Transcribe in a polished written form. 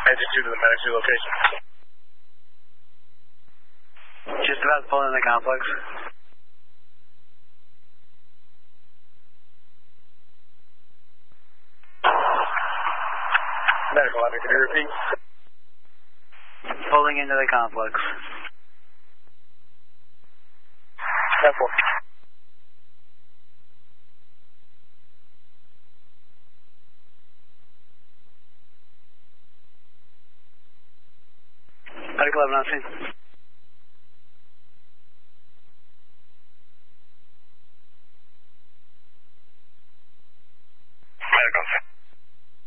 Engine 2 to the Medic 2 location. Just about to pull in the complex. Medical 11, can you repeat? Pulling into the complex. 10-4. Medical 11 on scene.